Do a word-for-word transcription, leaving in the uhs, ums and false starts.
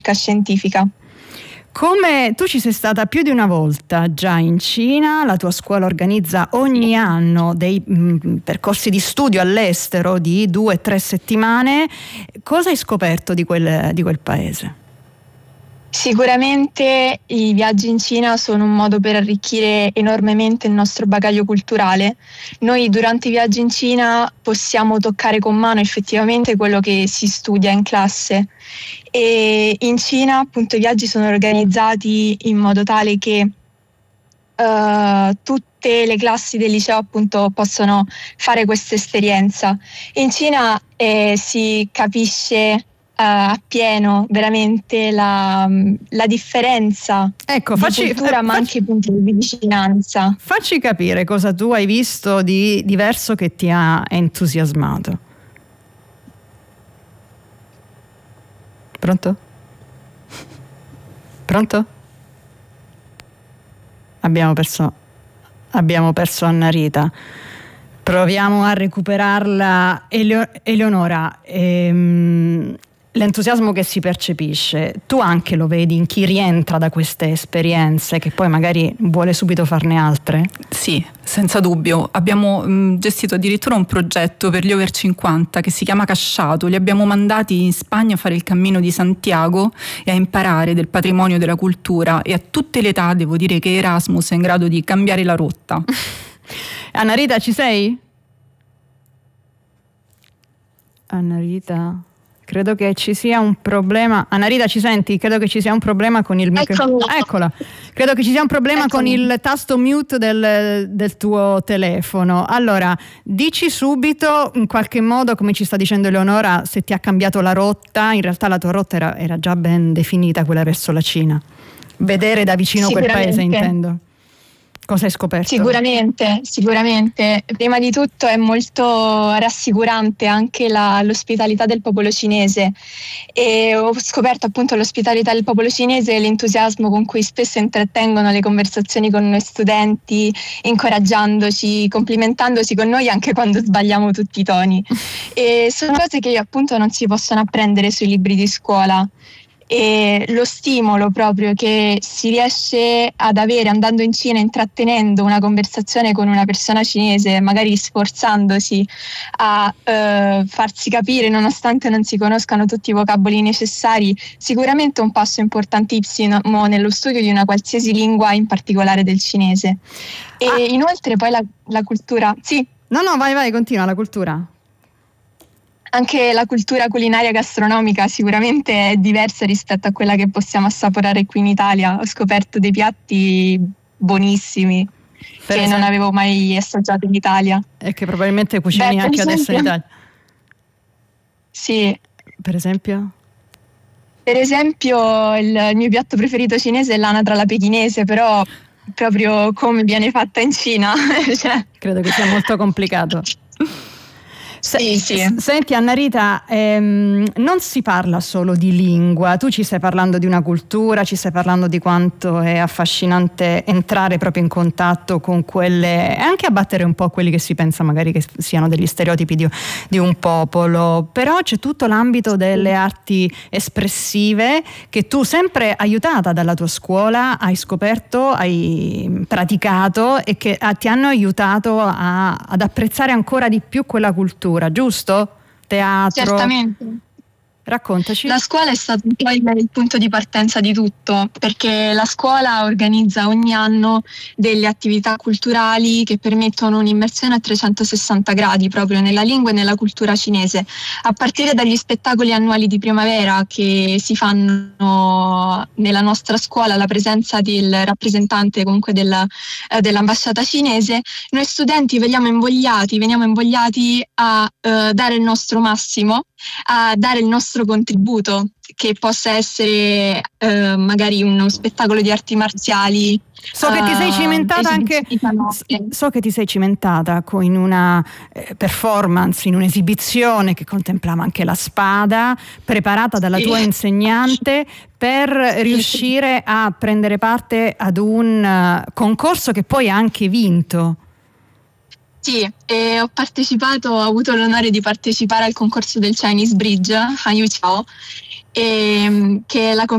scientifica. Come tu ci sei stata più di una volta già in Cina, la tua scuola organizza ogni anno dei mh, percorsi di studio all'estero di due o tre settimane. Cosa hai scoperto di quel, di quel paese? Sicuramente i viaggi in Cina sono un modo per arricchire enormemente il nostro bagaglio culturale. Noi durante i viaggi in Cina possiamo toccare con mano effettivamente quello che si studia in classe. E in Cina appunto i viaggi sono organizzati in modo tale che uh, tutte le classi del liceo appunto possono fare questa esperienza. In Cina eh, si capisce appieno veramente la, la differenza ecco, di facci, cultura eh, ma facci, anche appunto di vicinanza. Facci capire cosa tu hai visto di diverso che ti ha entusiasmato. Pronto? Pronto? Abbiamo perso abbiamo perso Annarita. Proviamo a recuperarla. Eleo- Eleonora, ehm, l'entusiasmo che si percepisce, tu anche lo vedi in chi rientra da queste esperienze, che poi magari vuole subito farne altre? Sì, senza dubbio. Abbiamo mh, gestito addirittura un progetto per gli over cinquanta che si chiama Casciato. Li abbiamo mandati in Spagna a fare il cammino di Santiago e a imparare del patrimonio della cultura, e a tutte le età devo dire che Erasmus è in grado di cambiare la rotta. Annarita, ci sei? Annarita, credo che ci sia un problema. Annarita, ci senti? Credo che ci sia un problema con il microfono. Eccola. Credo che ci sia un problema Eccomi. con il tasto mute del, del tuo telefono. Allora, dici subito in qualche modo, come ci sta dicendo Eleonora, se ti ha cambiato la rotta. In realtà la tua rotta era, era già ben definita, quella verso la Cina. Vedere da vicino quel paese, intendo. Cosa hai scoperto? Sicuramente, sicuramente. Prima di tutto è molto rassicurante anche la, l'ospitalità del popolo cinese, e ho scoperto appunto l'ospitalità del popolo cinese e l'entusiasmo con cui spesso intrattengono le conversazioni con noi studenti, incoraggiandoci, complimentandosi con noi anche quando sbagliamo tutti i toni. E sono cose che appunto non si possono apprendere sui libri di scuola. E lo stimolo proprio che si riesce ad avere andando in Cina, intrattenendo una conversazione con una persona cinese, magari sforzandosi a eh, farsi capire nonostante non si conoscano tutti i vocaboli necessari, sicuramente un passo importantissimo nello studio di una qualsiasi lingua, in particolare del cinese. E ah. inoltre poi la, la cultura... Sì. No, no, vai, vai, continua, la cultura. Anche la cultura culinaria gastronomica sicuramente è diversa rispetto a quella che possiamo assaporare qui in Italia. Ho scoperto dei piatti buonissimi per che esempio, non avevo mai assaggiato in Italia. E che probabilmente cucini Beh, anche esempio, adesso in Italia. Sì. Per esempio? Per esempio il mio piatto preferito cinese è l'anatra alla pechinese, però proprio come viene fatta in Cina. cioè. Credo che sia molto complicato. Sì, sì. Senti Annarita, ehm, non si parla solo di lingua, tu ci stai parlando di una cultura, ci stai parlando di quanto è affascinante entrare proprio in contatto con quelle, e anche abbattere un po' quelli che si pensa magari che siano degli stereotipi di, di un popolo, però c'è tutto l'ambito delle arti espressive che tu, sempre aiutata dalla tua scuola, hai scoperto, hai praticato e che ah, ti hanno aiutato a, ad apprezzare ancora di più quella cultura. Giusto? Teatro. Certamente. Raccontaci. La scuola è stato poi il punto di partenza di tutto, perché la scuola organizza ogni anno delle attività culturali che permettono un'immersione a trecentosessanta gradi proprio nella lingua e nella cultura cinese, a partire dagli spettacoli annuali di primavera che si fanno nella nostra scuola, la presenza del rappresentante comunque della, eh, dell'ambasciata cinese. Noi studenti veniamo invogliati, veniamo invogliati a eh, dare il nostro massimo, a dare il nostro contributo, che possa essere eh, magari uno spettacolo di arti marziali. So che ti sei cimentata uh, anche so che ti sei cimentata con, in una eh, performance, in un'esibizione che contemplava anche la spada, preparata dalla sì. tua insegnante per riuscire a prendere parte ad un uh, concorso che poi ha anche vinto. Sì, e ho partecipato, ho avuto l'onore di partecipare al concorso del Chinese Bridge, Han Yu Chao, e, che è la